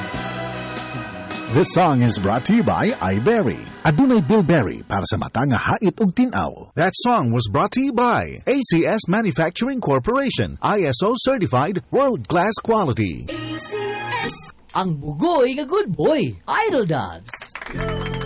This song is brought to you by iBerry. Adunay Bilberry para sa mata nga hait ug tin-aw. That song was brought to you by ACS Manufacturing Corporation, ISO certified, world-class quality. ACS. Ang bugoy nga good boy, Idol Doves.